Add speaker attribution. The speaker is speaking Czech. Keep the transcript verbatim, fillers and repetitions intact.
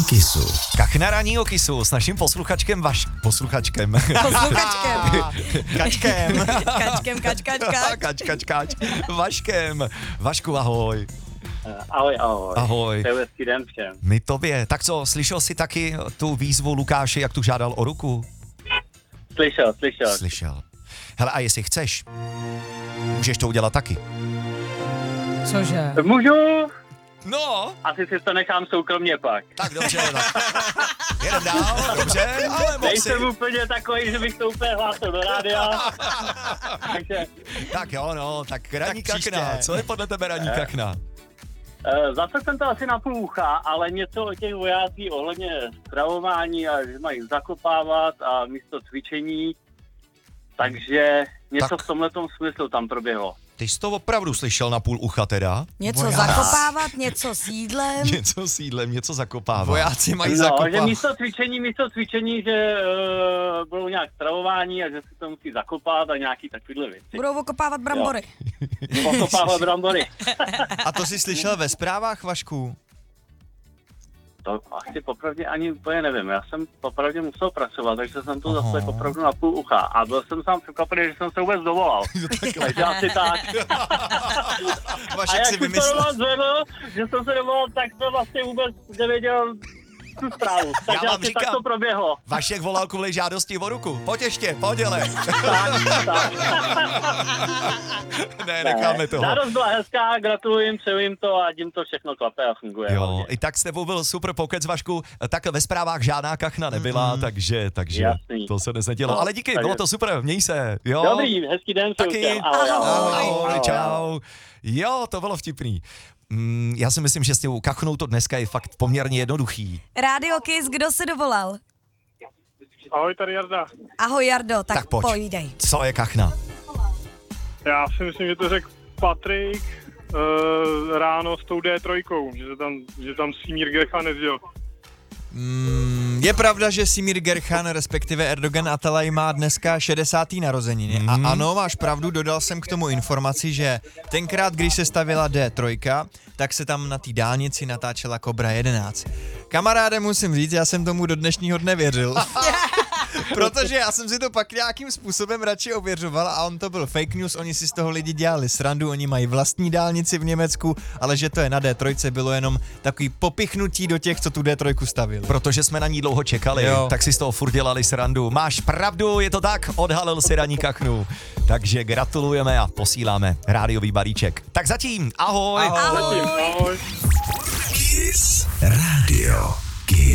Speaker 1: Kissu.
Speaker 2: Kachna ranního Kissu s naším posluchačkem Vaš... Posluchačkem.
Speaker 3: Posluchačkem.
Speaker 2: Kačkem.
Speaker 3: Kačkem, kač, kač, kač.
Speaker 2: Kač, kač, kač. Vaškem. Vašku, ahoj.
Speaker 4: Ahoj, ahoj.
Speaker 2: Ahoj.
Speaker 4: Přeju hezký den všem.
Speaker 2: My tobě. Tak co, slyšel jsi taky tu výzvu Lukáše, jak tu žádal o ruku?
Speaker 4: Slyšel, slyšel.
Speaker 2: Slyšel. Hele, a jestli chceš, můžeš to udělat taky.
Speaker 3: Cože?
Speaker 4: Můžu?
Speaker 2: No.
Speaker 4: Asi si to nechám soukromně pak.
Speaker 2: Tak dobře, tak. Jedem dál, dobře, ale mohl si.
Speaker 4: Nejsem úplně takový, že bych to úplně hlásil do rádia. Takže...
Speaker 2: Tak jo, no, tak ranní
Speaker 5: Tak
Speaker 2: kachna.
Speaker 5: příště.
Speaker 2: Co je podle tebe ranní kachna?
Speaker 4: Uh, zase jsem to asi na půl ucha, ale něco o těch vojácích ohledně stravování a že mají zakopávat a místo cvičení. Takže něco
Speaker 2: Tak.
Speaker 4: v tomhletom smyslu tam proběhlo.
Speaker 2: Ty jsi to opravdu slyšel na půl ucha teda?
Speaker 3: Něco
Speaker 5: Vojáci.
Speaker 3: zakopávat, něco s jídlem.
Speaker 2: Něco s jídlem, něco zakopává.
Speaker 5: Vojáci mají
Speaker 4: No,
Speaker 5: zakopávat.
Speaker 4: že místo cvičení, místo cvičení, že uh, budou nějak stravování a že si to musí zakopat a nějaký takovýhle věci.
Speaker 3: Budou okopávat brambory.
Speaker 4: Pokopávat brambory.
Speaker 5: A to jsi slyšel ve zprávách, Vašku?
Speaker 4: To asi popravdě ani úplně nevím. Já jsem popravdě musel pracovat, takže jsem to
Speaker 5: Aha.
Speaker 4: zase opravdu na půl ucha. A byl jsem sám překvapený, že jsem se vůbec dovolal. Takže asi tak. A
Speaker 5: Vašek
Speaker 4: jak
Speaker 5: si
Speaker 4: jsem to
Speaker 5: vymyslel.
Speaker 4: doma zvedl, že jsem se dovolal, tak to vlastně vůbec nevěděl tu zprávu. Takže
Speaker 2: vám
Speaker 4: asi
Speaker 2: říkám.
Speaker 4: tak to proběhlo.
Speaker 2: Vašek volal kvůli žádosti o ruku. Pojď ještě, pojď ale.
Speaker 4: Tak, tak.
Speaker 2: Ne, necháme toho.
Speaker 4: Žádost byla hezká, gratuluji jim, přeju jim to a jim to všechno klape a funguje.
Speaker 2: Jo,
Speaker 4: hlavně.
Speaker 2: i tak s tebou byl super pokec, Vašku. Tak ve zprávách žádná kachna nebyla, takže, takže
Speaker 4: Jasný.
Speaker 2: to se dnes nedělo.
Speaker 4: No,
Speaker 2: Ale díky,
Speaker 4: takže-
Speaker 2: bylo to super, měj se. Jo.
Speaker 4: Dobrý, hezký den přeju
Speaker 2: Taky.
Speaker 4: všem. Ahoj, ahoj.
Speaker 2: Ahoj,
Speaker 4: Ahoj.
Speaker 2: čau. Jo, to bylo vtipný. Mm, já si myslím, že s tou kachnou to dneska je fakt poměrně jednoduchý.
Speaker 3: Rádio Kiss, kdo se dovolal?
Speaker 6: Ahoj, tady Jarda.
Speaker 3: Ahoj Jardo, tak,
Speaker 2: Tak pojď.
Speaker 3: povídej.
Speaker 2: Co je kachna?
Speaker 6: Já si myslím, že to řekl Patrik uh, ráno s tou D tři, že tam, že tam Simír Gercha nezděl.
Speaker 5: Mm, je pravda, že Simír Gerchan, respektive Erdogan Atalay, má dneska šedesátý narozeniny.
Speaker 2: Mhm.
Speaker 5: A ano, máš pravdu, dodal jsem k tomu informaci, že tenkrát, když se stavila D tři, tak se tam na té dálnici natáčela Cobra jedenáct. Kamaráde, musím říct, já jsem tomu do dnešního dne věřil. Protože já jsem si to pak nějakým způsobem radši ověřoval a on to byl fake news, oni si z toho lidi dělali srandu, oni mají vlastní dálnici v Německu, ale že to je na D tři, bylo jenom takový popichnutí do těch, co tu D tři stavili.
Speaker 2: Protože jsme na ní dlouho čekali,
Speaker 5: Jo.
Speaker 2: tak si z toho furt dělali srandu. Máš pravdu, je to tak, odhalil si ranní kachnu. Takže gratulujeme a posíláme rádiový balíček. Tak zatím, ahoj.
Speaker 5: Ahoj.
Speaker 4: Ahoj.
Speaker 1: Kiss Radio. Kiss.